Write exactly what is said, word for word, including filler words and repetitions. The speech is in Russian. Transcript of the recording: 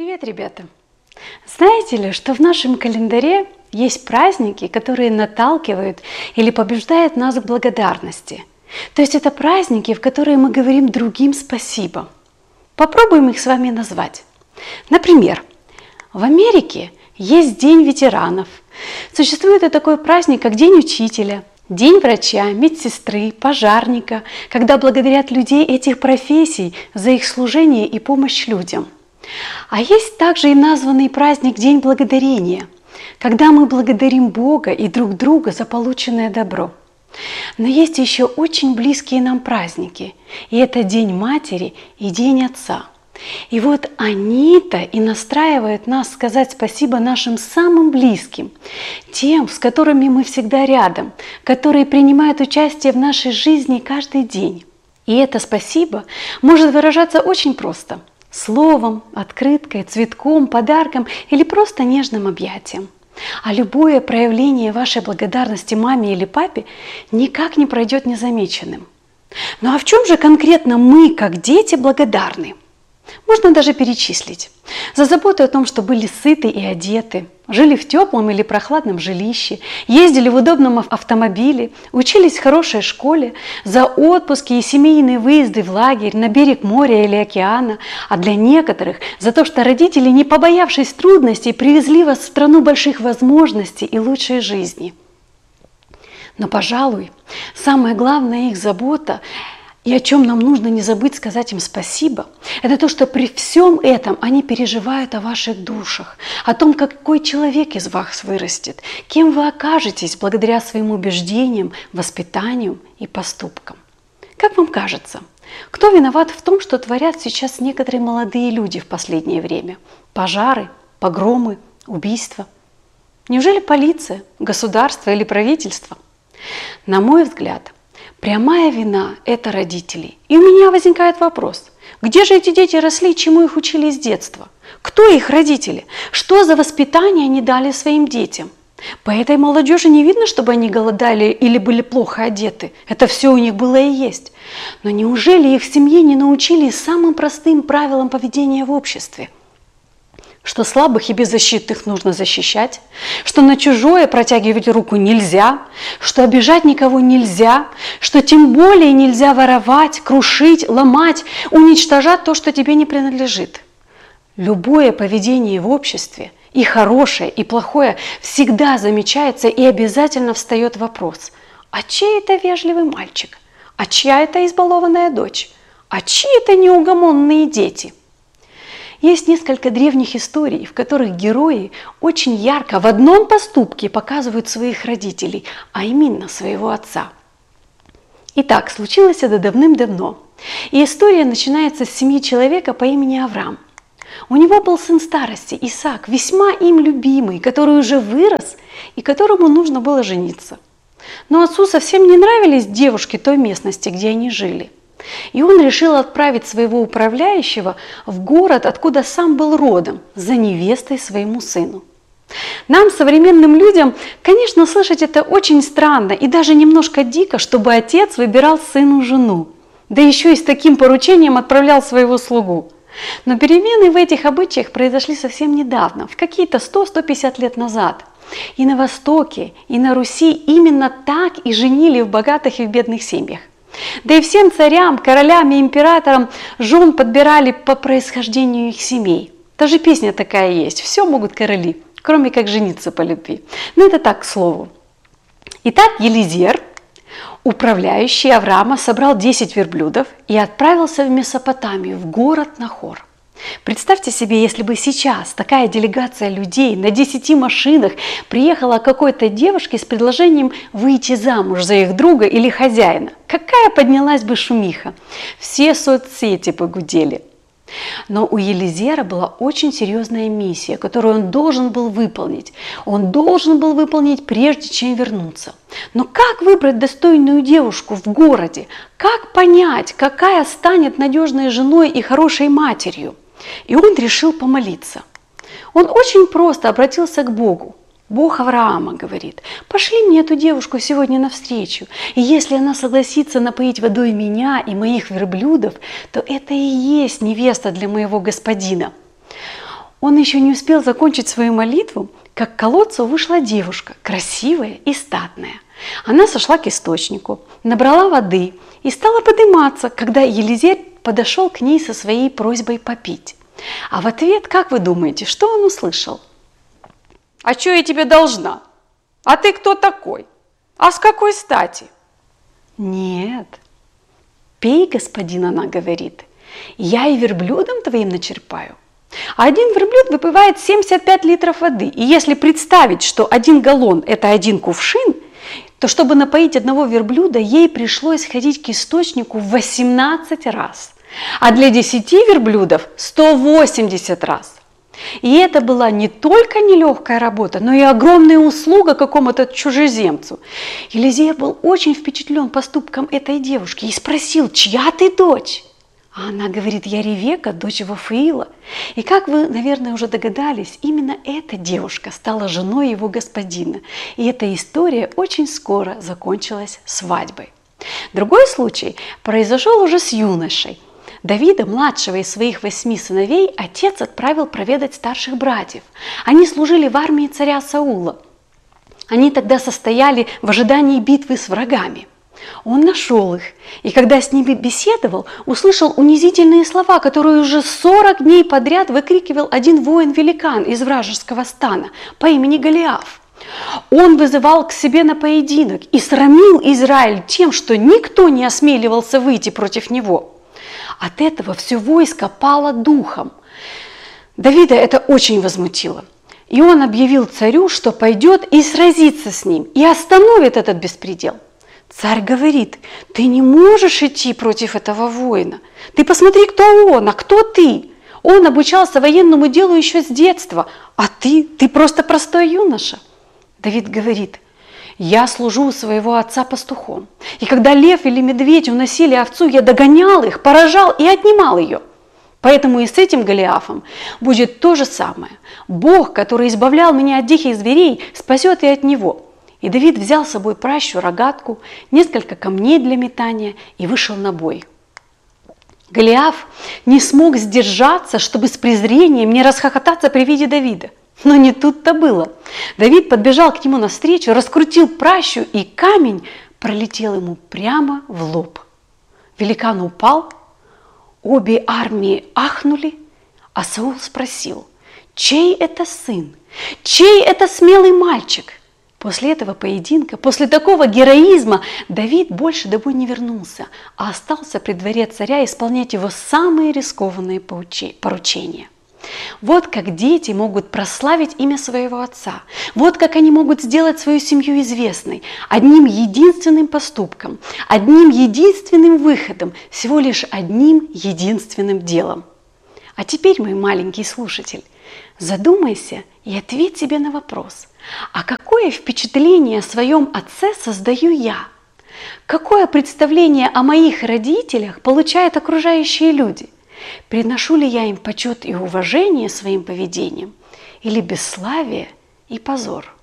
Привет, ребята! Знаете ли, что в нашем календаре есть праздники, которые наталкивают или побуждают нас к благодарности? То есть это праздники, в которые мы говорим другим спасибо. Попробуем их с вами назвать. Например, в Америке есть День ветеранов. Существует и такой праздник, как День учителя, День врача, медсестры, пожарника, когда благодарят людей этих профессий за их служение и помощь людям. А есть также и названный праздник День благодарения, когда мы благодарим Бога и друг друга за полученное добро. Но есть еще очень близкие нам праздники, и это День Матери и День Отца. И вот они-то и настраивают нас сказать спасибо нашим самым близким, тем, с которыми мы всегда рядом, которые принимают участие в нашей жизни каждый день. И это спасибо может выражаться очень просто – словом, открыткой, цветком, подарком или просто нежным объятием. А любое проявление вашей благодарности маме или папе никак не пройдет незамеченным. Ну а в чем же конкретно мы, как дети, благодарны? Можно даже перечислить. За заботу о том, что были сыты и одеты, жили в теплом или прохладном жилище, ездили в удобном автомобиле, учились в хорошей школе, за отпуски и семейные выезды в лагерь, на берег моря или океана, а для некоторых за то, что родители, не побоявшись трудностей, привезли вас в страну больших возможностей и лучшей жизни. Но, пожалуй, самая главная их забота – и о чем нам нужно не забыть сказать им спасибо, это то, что при всем этом они переживают о ваших душах, о том, какой человек из вас вырастет, кем вы окажетесь благодаря своим убеждениям, воспитанию и поступкам. Как вам кажется, кто виноват в том, что творят сейчас некоторые молодые люди в последнее время? Пожары, погромы, убийства? Неужели полиция, государство или правительство? На мой взгляд, прямая вина – это родителей. И у меня возникает вопрос, где же эти дети росли, чему их учили с детства? Кто их родители? Что за воспитание они дали своим детям? По этой молодежи не видно, чтобы они голодали или были плохо одеты. Это все у них было и есть. Но неужели их в семье не научили самым простым правилам поведения в обществе? Что слабых и беззащитных нужно защищать, что на чужое протягивать руку нельзя, что обижать никого нельзя, что тем более нельзя воровать, крушить, ломать, уничтожать то, что тебе не принадлежит. Любое поведение в обществе, и хорошее, и плохое, всегда замечается и обязательно встает вопрос: а чей это вежливый мальчик? А чья это избалованная дочь? А чьи это неугомонные дети? Есть несколько древних историй, в которых герои очень ярко в одном поступке показывают своих родителей, а именно своего отца. Итак, случилось это давным-давно. И история начинается с семьи человека по имени Авраам. У него был сын старости, Исаак, весьма им любимый, который уже вырос и которому нужно было жениться. Но отцу совсем не нравились девушки той местности, где они жили. И он решил отправить своего управляющего в город, откуда сам был родом, за невестой своему сыну. Нам, современным людям, конечно, слышать это очень странно и даже немножко дико, чтобы отец выбирал сыну жену, да еще и с таким поручением отправлял своего слугу. Но перемены в этих обычаях произошли совсем недавно, в какие-то сто — сто пятьдесят лет назад. И на Востоке, и на Руси именно так и женили в богатых и в бедных семьях. Да и всем царям, королям и императорам жен подбирали по происхождению их семей. Даже песня такая есть: все могут короли, кроме как жениться по любви. Но это так, к слову. Итак, Елизер, управляющий Авраама, собрал десять верблюдов и отправился в Месопотамию, в город Нахор. Представьте себе, если бы сейчас такая делегация людей на десяти машинах приехала к какой-то девушке с предложением выйти замуж за их друга или хозяина. Какая поднялась бы шумиха! Все соцсети погудели. Но у Елизера была очень серьезная миссия, которую он должен был выполнить. Он должен был выполнить, прежде чем вернуться. Но как выбрать достойную девушку в городе? Как понять, какая станет надежной женой и хорошей матерью? И он решил помолиться. Он очень просто обратился к Богу. Бог Авраама говорит: пошли мне эту девушку сегодня навстречу, и если она согласится напоить водой меня и моих верблюдов, то это и есть невеста для моего господина. Он еще не успел закончить свою молитву, как к колодцу вышла девушка, красивая и статная. Она сошла к источнику, набрала воды и стала подниматься, когда Елизер подошел к ней со своей просьбой попить. А в ответ, как вы думаете, что он услышал? «А что я тебе должна? А ты кто такой? А с какой стати?» «Нет, пей, господин», она говорит, «я и верблюдом твоим начерпаю». Один верблюд выпивает семьдесят пять литров воды. И если представить, что один галлон – это один кувшин, то чтобы напоить одного верблюда, ей пришлось ходить к источнику восемнадцать раз. А для десяти верблюдов – сто восемьдесят раз. И это была не только нелегкая работа, но и огромная услуга какому-то чужеземцу. Елизер был очень впечатлен поступком этой девушки и спросил: «Чья ты дочь?» А она говорит: «Я Ревека, дочь Вафиила». И как вы, наверное, уже догадались, именно эта девушка стала женой его господина. И эта история очень скоро закончилась свадьбой. Другой случай произошел уже с юношей. Давида, младшего из своих восьми сыновей, отец отправил проведать старших братьев. Они служили в армии царя Саула. Они тогда состояли в ожидании битвы с врагами. Он нашел их, и когда с ними беседовал, услышал унизительные слова, которые уже сорок дней подряд выкрикивал один воин-великан из вражеского стана по имени Голиаф. Он вызывал к себе на поединок и срамил Израиль тем, что никто не осмеливался выйти против него. От этого все войско пало духом. Давида это очень возмутило. И он объявил царю, что пойдет и сразится с ним, и остановит этот беспредел. Царь говорит: «Ты не можешь идти против этого воина. Ты посмотри, кто он, а кто ты. Он обучался военному делу еще с детства, а ты, ты просто простой юноша». Давид говорит: «Я служу у своего отца пастухом, и когда лев или медведь уносили овцу, я догонял их, поражал и отнимал ее. Поэтому и с этим Голиафом будет то же самое. Бог, который избавлял меня от диких зверей, спасет и от него». И Давид взял с собой пращу, рогатку, несколько камней для метания и вышел на бой. Голиаф не смог сдержаться, чтобы с презрением не расхохотаться при виде Давида. Но не тут-то было. Давид подбежал к нему навстречу, раскрутил пращу, и камень пролетел ему прямо в лоб. Великан упал, обе армии ахнули, а Саул спросил: «Чей это сын? Чей это смелый мальчик?» После этого поединка, после такого героизма, Давид больше домой не вернулся, а остался при дворе царя исполнять его самые рискованные поручения. Вот как дети могут прославить имя своего отца, вот как они могут сделать свою семью известной одним единственным поступком, одним единственным выходом, всего лишь одним единственным делом. А теперь, мой маленький слушатель, задумайся и ответь себе на вопрос: а какое впечатление о своем отце создаю я? Какое представление о моих родителях получают окружающие люди? Приношу ли я им почет и уважение своим поведением или бесславие и позор?